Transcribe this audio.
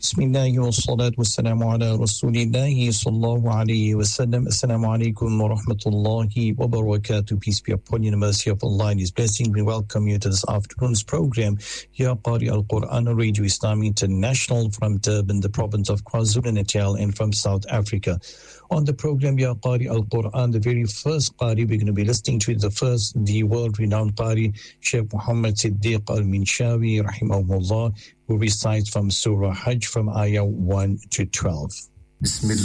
Bismillah wa salatu wa salamu ala rasulillahi sallallahu alayhi wa sallam. Assalamu alaikum wa rahmatullahi wa barakatuh. Peace be upon you and the mercy of Allah and His blessing. We welcome you to this afternoon's program, Ya Qari Al-Quran, Radio Islam International from Durban, the province of KwaZulu-Natal, and from South Africa. On the program, Ya Qari Al-Quran, the very first Qari we're going to be listening to is the world-renowned Qari, Sheikh Muhammad Siddiq Al-Minshawi, rahimahullah, who recites from Surah Hajj from Ayah 1 to 12.